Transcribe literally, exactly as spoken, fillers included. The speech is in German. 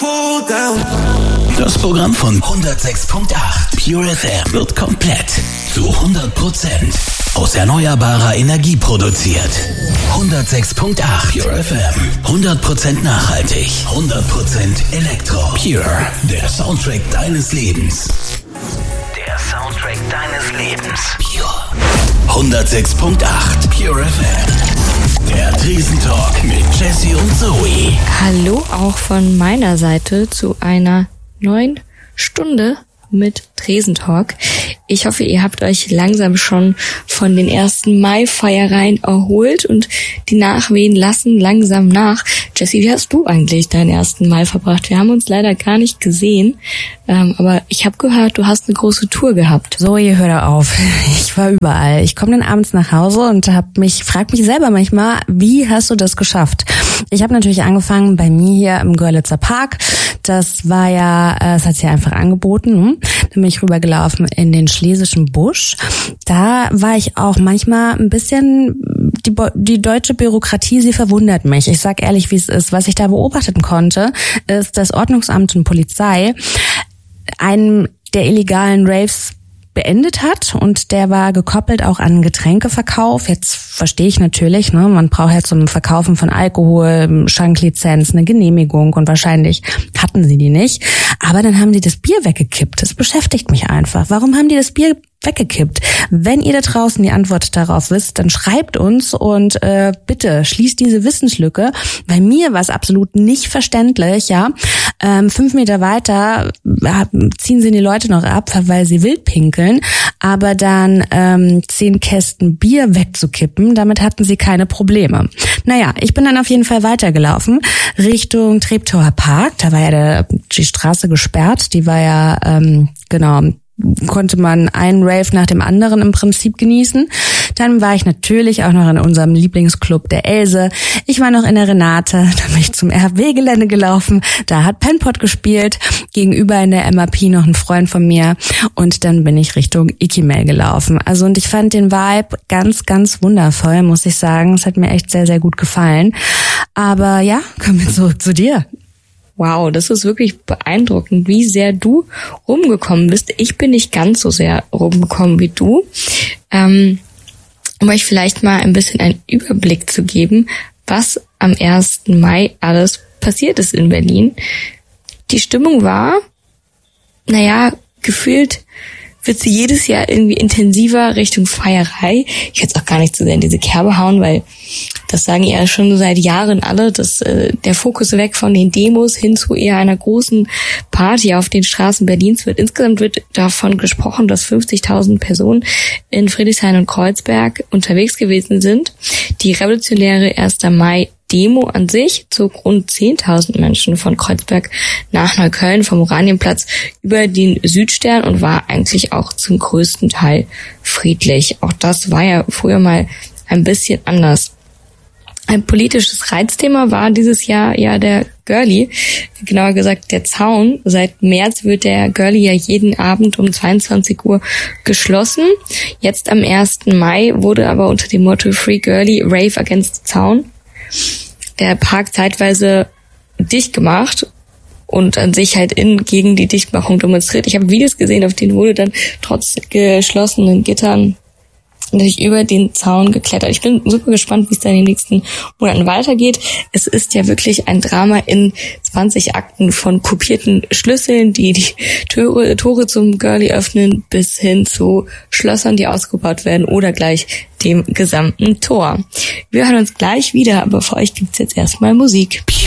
Das Programm von hundertsechs Komma acht Pure F M wird komplett zu hundert Prozent aus erneuerbarer Energie produziert. hundertsechs Komma acht Pure F M. hundert Prozent nachhaltig. hundert Prozent Elektro. Pure. Der Soundtrack deines Lebens. Der Soundtrack deines Lebens. Pure. hundertsechs Komma acht Pure F M. Der Tresentalk mit Jessie und Zoe. Hallo auch von meiner Seite zu einer neuen Stunde mit Tresentalk. Ich hoffe, ihr habt euch langsam schon von den ersten Mai-Feiereien erholt und die Nachwehen lassen langsam nach. Jessie, wie hast du eigentlich deinen ersten Mai verbracht? Wir haben uns leider gar nicht gesehen, ähm, aber ich habe gehört, du hast eine große Tour gehabt. Zoe, hör da auf. Ich war überall. Ich komme dann abends nach Hause und hab mich, frag mich selber manchmal, wie hast du das geschafft? Ich habe natürlich angefangen bei mir hier im Görlitzer Park. Das war ja, es hat sich einfach angeboten. Dann bin ich rübergelaufen in den Schlesischen Busch. Da war ich auch manchmal ein bisschen, die, die deutsche Bürokratie, sie verwundert mich. Ich sag ehrlich, wie es ist. Was ich da beobachten konnte, ist, dass Ordnungsamt und Polizei einen der illegalen Raves beendet hat und der war gekoppelt auch an Getränkeverkauf. Jetzt verstehe ich natürlich, ne, man braucht ja zum Verkaufen von Alkohol, Schanklizenz, eine Genehmigung und wahrscheinlich hatten sie die nicht. Aber dann haben sie das Bier weggekippt. Das beschäftigt mich einfach. Warum haben die das Bier weggekippt? Wenn ihr da draußen die Antwort darauf wisst, dann schreibt uns und äh, bitte schließt diese Wissenslücke. Bei mir war es absolut nicht verständlich, ja. Ähm, fünf Meter weiter äh, ziehen sie die Leute noch ab, weil sie wild pinkeln, aber dann ähm, zehn Kästen Bier wegzukippen, damit hatten sie keine Probleme. Naja, ich bin dann auf jeden Fall weitergelaufen Richtung Treptower Park. Da war ja der, die Straße gesperrt, die war ja, ähm, genau, konnte man einen Rave nach dem anderen im Prinzip genießen. Dann war ich natürlich auch noch in unserem Lieblingsclub der Else. Ich war noch in der Renate, da bin ich zum R H W-Gelände gelaufen. Da hat Penpot gespielt. Gegenüber in der M A P noch ein Freund von mir. Und dann bin ich Richtung Ikimel gelaufen. Also und ich fand den Vibe ganz, ganz wundervoll, muss ich sagen. Es hat mir echt sehr, sehr gut gefallen. Aber ja, kommen wir zurück zu dir. Wow, das ist wirklich beeindruckend, wie sehr du rumgekommen bist. Ich bin nicht ganz so sehr rumgekommen wie du. Ähm, um euch vielleicht mal ein bisschen einen Überblick zu geben, was am ersten Mai alles passiert ist in Berlin. Die Stimmung war, naja, gefühlt wird sie jedes Jahr irgendwie intensiver Richtung Feierei. Ich will jetzt auch gar nicht so sehr in diese Kerbe hauen, weil das sagen ja schon seit Jahren alle, dass äh, der Fokus weg von den Demos hin zu eher einer großen Party auf den Straßen Berlins wird. Insgesamt wird davon gesprochen, dass fünfzigtausend Personen in Friedrichshain und Kreuzberg unterwegs gewesen sind. Die revolutionäre erster Mai Demo an sich zog rund zehntausend Menschen von Kreuzberg nach Neukölln vom Oranienplatz über den Südstern und war eigentlich auch zum größten Teil friedlich. Auch das war ja früher mal ein bisschen anders. Ein politisches Reizthema war dieses Jahr ja der Girlie, genauer gesagt der Zaun. Seit März wird der Girlie ja jeden Abend um zweiundzwanzig Uhr geschlossen. Jetzt am ersten Mai wurde aber unter dem Motto Free Girlie, Rave Against Zaun der Park zeitweise dicht gemacht und an sich halt in gegen die Dichtmachung demonstriert. Ich habe Videos gesehen, auf denen wurde dann trotz geschlossenen Gittern natürlich über den Zaun geklettert. Ich bin super gespannt, wie es da in den nächsten Monaten weitergeht. Es ist ja wirklich ein Drama in zwanzig Akten von kopierten Schlüsseln, die die Tore, Tore zum Girlie öffnen, bis hin zu Schlössern, die ausgebaut werden oder gleich dem gesamten Tor. Wir hören uns gleich wieder, aber für euch gibt's jetzt erstmal Musik.